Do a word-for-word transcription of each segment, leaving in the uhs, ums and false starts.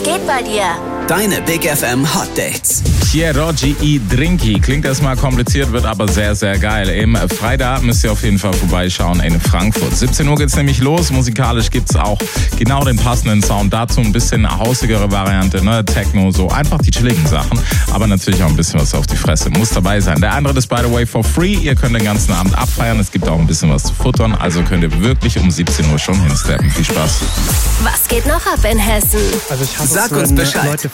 geht bei dir? Deine Big F M Hot Dates. Pierogi i Drinki. Klingt erstmal kompliziert, wird aber sehr, sehr geil. Im Freitag müsst ihr auf jeden Fall vorbeischauen in Frankfurt. siebzehn Uhr geht's nämlich los. Musikalisch gibt's auch genau den passenden Sound. Dazu ein bisschen hausigere Variante, ne? Techno, so einfach die chilligen Sachen. Aber natürlich auch ein bisschen was auf die Fresse. Muss dabei sein. Der Eintritt ist, by the way, for free. Ihr könnt den ganzen Abend abfeiern. Es gibt auch ein bisschen was zu futtern. Also könnt ihr wirklich um siebzehn Uhr schon hinsteppen. Viel Spaß. Was geht noch ab in Hessen? Also ich hasse Sag es, uns wenn Bescheid. Leute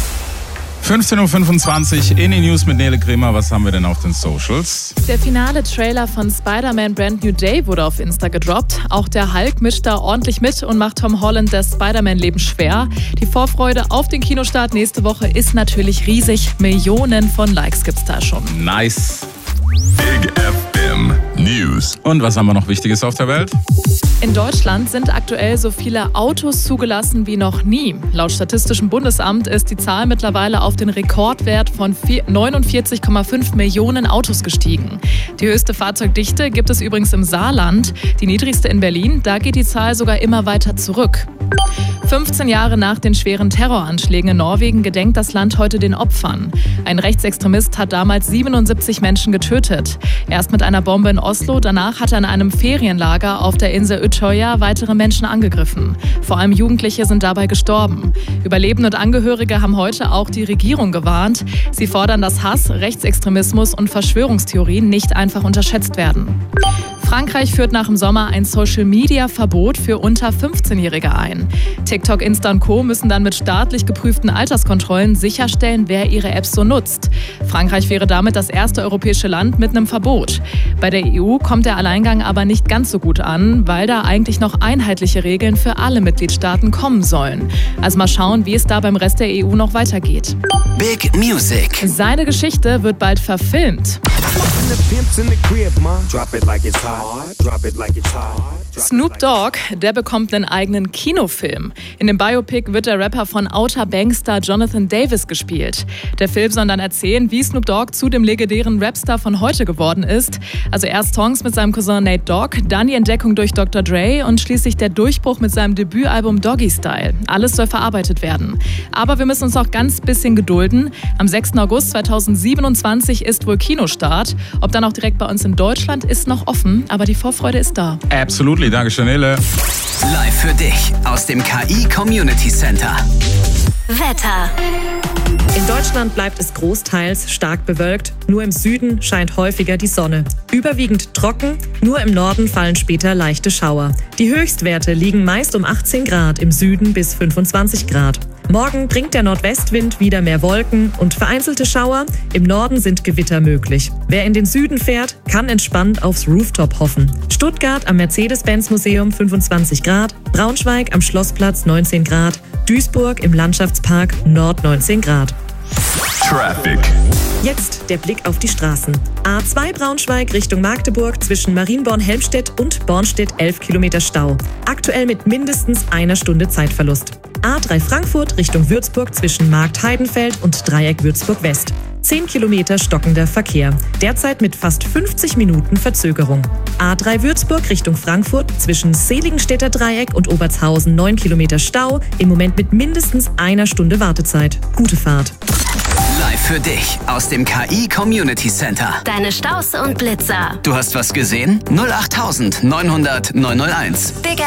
fünfzehn Uhr fünfundzwanzig in die News mit Nele Kremer. Was haben wir denn auf den Socials? Der finale Trailer von Spider-Man Brand New Day wurde auf Insta gedroppt. Auch der Hulk mischt da ordentlich mit und macht Tom Holland das Spider-Man-Leben schwer. Die Vorfreude auf den Kinostart nächste Woche ist natürlich riesig. Millionen von Likes gibt's da schon. Nice. Big F M News. Und was haben wir noch Wichtiges auf der Welt? In Deutschland sind aktuell so viele Autos zugelassen wie noch nie. Laut Statistischem Bundesamt ist die Zahl mittlerweile auf den Rekordwert von neunundvierzig Komma fünf Millionen Autos gestiegen. Die höchste Fahrzeugdichte gibt es übrigens im Saarland, die niedrigste in Berlin. Da geht die Zahl sogar immer weiter zurück. fünfzehn Jahre nach den schweren Terroranschlägen in Norwegen gedenkt das Land heute den Opfern. Ein Rechtsextremist hat damals siebenundsiebzig Menschen getötet. Erst mit einer Bombe in Oslo, danach hat er in einem Ferienlager auf der Insel Utøya weitere Menschen angegriffen. Vor allem Jugendliche sind dabei gestorben. Überlebende und Angehörige haben heute auch die Regierung gewarnt. Sie fordern, dass Hass, Rechtsextremismus und Verschwörungstheorien nicht einfach unterschätzt werden. Frankreich führt nach dem Sommer ein Social-Media-Verbot für unter fünfzehnjährige ein. TikTok, Insta und Co. müssen dann mit staatlich geprüften Alterskontrollen sicherstellen, wer ihre Apps so nutzt. Frankreich wäre damit das erste europäische Land mit einem Verbot. Bei der E U kommt der Alleingang aber nicht ganz so gut an, weil da eigentlich noch einheitliche Regeln für alle Mitgliedstaaten kommen sollen. Also mal schauen, wie es da beim Rest der E U noch weitergeht. Big Music. Seine Geschichte wird bald verfilmt. Snoop Dogg, der bekommt einen eigenen Kinofilm. In dem Biopic wird der Rapper von Outer Banks-Star Jonathan Davis gespielt. Der Film soll dann erzählen, wie Snoop Dogg zu dem legendären Rapstar von heute geworden ist. Also erst Songs mit seinem Cousin Nate Dogg, dann die Entdeckung durch Doktor Dre und schließlich der Durchbruch mit seinem Debütalbum Doggy Style. Alles soll verarbeitet werden. Aber wir müssen uns noch ganz bisschen gedulden. Am sechsten August zweitausendsiebenundzwanzig ist wohl Kinostart. Ob dann auch direkt bei uns in Deutschland ist noch offen, aber die Vorfreude ist da. Absolutely, Dankeschön, Nele. Live für dich aus dem K I Community Center. Wetter. In Deutschland bleibt es großteils stark bewölkt. Nur im Süden scheint häufiger die Sonne. Überwiegend trocken, nur im Norden fallen später leichte Schauer. Die Höchstwerte liegen meist um achtzehn Grad, im Süden bis fünfundzwanzig Grad. Morgen bringt der Nordwestwind wieder mehr Wolken und vereinzelte Schauer. Im Norden sind Gewitter möglich. Wer in den Süden fährt, kann entspannt aufs Rooftop hoffen. Stuttgart am Mercedes-Benz-Museum fünfundzwanzig Grad, Braunschweig am Schlossplatz neunzehn Grad, Duisburg im Landschaftspark Nord neunzehn Grad. Traffic. Jetzt der Blick auf die Straßen. A zwei Braunschweig Richtung Magdeburg zwischen Marienborn-Helmstedt und Bornstedt elf Kilometer Stau. Aktuell mit mindestens einer Stunde Zeitverlust. A drei Frankfurt Richtung Würzburg zwischen Markt-Heidenfeld und Dreieck Würzburg West. zehn Kilometer stockender Verkehr. Derzeit mit fast fünfzig Minuten Verzögerung. A drei Würzburg Richtung Frankfurt zwischen Seligenstädter Dreieck und Obertshausen neun Kilometer Stau. Im Moment mit mindestens einer Stunde Wartezeit. Gute Fahrt. Live für dich aus dem K I Community Center. Deine Staus und Blitzer. Du hast was gesehen? null acht neunhundert neunhunderteins. Big